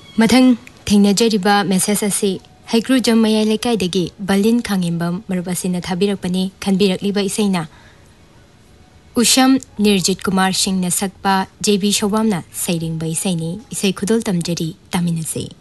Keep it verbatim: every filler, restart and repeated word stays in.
मथंग थेंगनजरिबा message असी हैग्रुजम मयाई लेकाइदगी बलिन खांगिंबम मरुबसिना थाबिरकपनी खनबिरकलिबा इसैना उशम निर्जित कुमार सिंह न सकपा जेबी शोबामना सैरिंगबा इसैनी इसै खुदोल तमजरी तामिनसे।